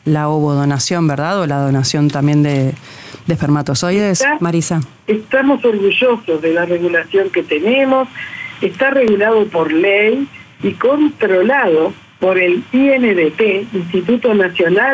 la ovodonación, ¿verdad? O la donación también de espermatozoides, Marisa. Estamos orgullosos de la regulación que tenemos, está regulado por ley y controlado por el INDP, Instituto Nacional